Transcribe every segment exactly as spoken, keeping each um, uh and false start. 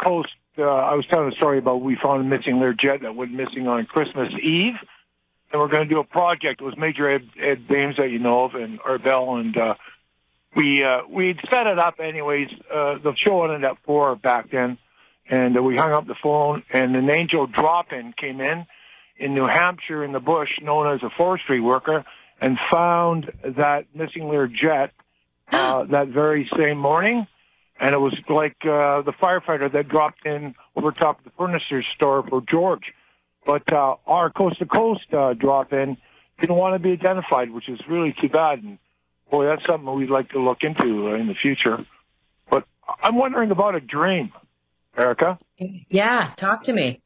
coast, uh, I was telling a story about we found a missing Learjet that went missing on Christmas Eve. And we're going to do a project. It was Major Ed, Ed Bames that you know of, and Arbel, and uh, we uh, we'd set it up anyways. Uh, the show ended at four back then, and uh, we hung up the phone, and an angel drop-in came in in New Hampshire in the bush, known as a forestry worker, and found that missing Learjet uh, that very same morning. And it was like uh, the firefighter that dropped in over top of the furniture store for George. But uh, our coast-to-coast uh, drop-in didn't want to be identified, which is really too bad. And, boy, that's something we'd like to look into uh, in the future. But I'm wondering about a dream, Erica. Yeah, talk to me.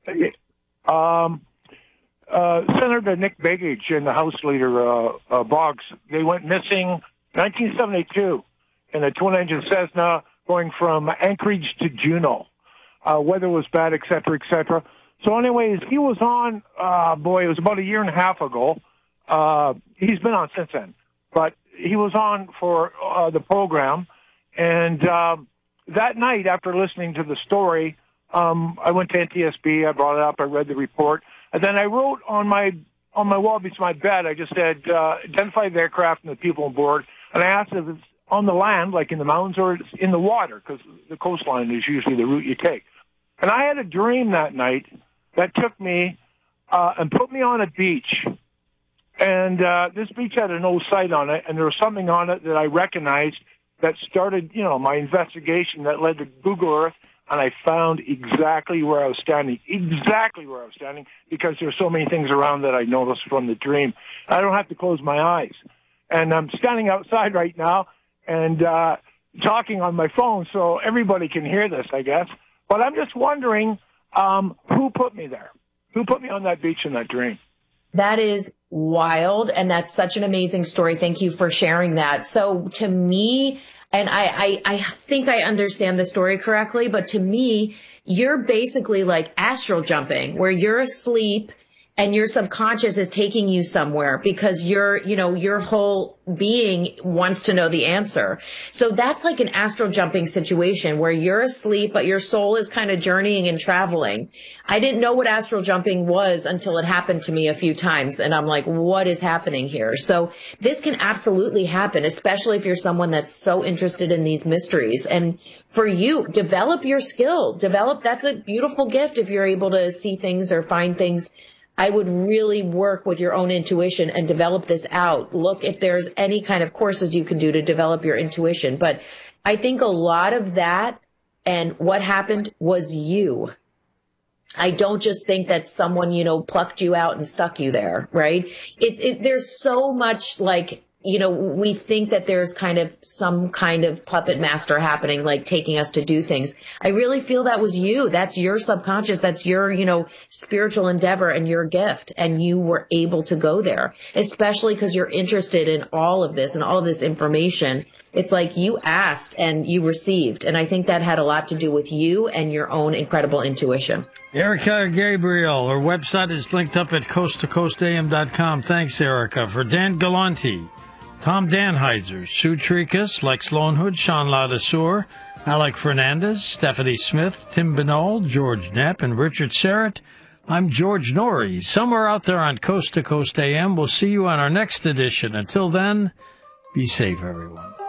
Um, uh, Senator Nick Begich and the House Leader, uh, uh, Boggs, they went missing nineteen seventy-two in a twin-engine Cessna going from Anchorage to Juneau. Uh, weather was bad, et cetera, et cetera. So anyways, he was on, uh, boy, it was about a year and a half ago. Uh, he's been on since then. But he was on for uh, the program. And um, that night, after listening to the story, um, I went to N T S B. I brought it up. I read the report. And then I wrote on my on my wall beside my bed, I just said, uh, identify the aircraft and the people on board. And I asked if it's on the land, like in the mountains, or it's in the water, because the coastline is usually the route you take. And I had a dream that night that took me uh, and put me on a beach. And uh, this beach had an old site on it, and there was something on it that I recognized that started, you know, my investigation that led to Google Earth, and I found exactly where I was standing, exactly where I was standing, because there were so many things around that I noticed from the dream. I don't have to close my eyes. And I'm standing outside right now and uh, talking on my phone, so everybody can hear this, I guess. But I'm just wondering, um, who put me there? Who put me on that beach in that dream? That is wild, and that's such an amazing story. Thank you for sharing that. So to me, and I, I, I think I understand the story correctly, but to me, you're basically like astral jumping, where you're asleep and your subconscious is taking you somewhere because your, you know, your whole being wants to know the answer. So that's like an astral jumping situation where you're asleep, but your soul is kind of journeying and traveling. I didn't know what astral jumping was until it happened to me a few times. And I'm like, what is happening here? So this can absolutely happen, especially if you're someone that's so interested in these mysteries. And for you, develop your skill, develop. That's a beautiful gift if you're able to see things or find things. I would really work with your own intuition and develop this out. Look if there's any kind of courses you can do to develop your intuition. But I think a lot of that and what happened was you. I don't just think that someone, you know, plucked you out and stuck you there, right? It's, it's there's so much like, you know, we think that there's kind of some kind of puppet master happening, like taking us to do things. I really feel that was you. That's your subconscious. That's your, you know, spiritual endeavor and your gift. And you were able to go there, especially because you're interested in all of this and all of this information. It's like you asked and you received. And I think that had a lot to do with you and your own incredible intuition. Erica Gabriel, her website is linked up at coast to coast a m dot com. Thanks, Erica. For Dan Galanti, Tom Danheiser, Sue Tricus, Lex Lonehood, Sean Ladassour, Alec Fernandez, Stephanie Smith, Tim Binol, George Knapp, and Richard Serrett, I'm George Norrie. Somewhere out there on Coast to Coast A M. We'll see you on our next edition. Until then, be safe, everyone.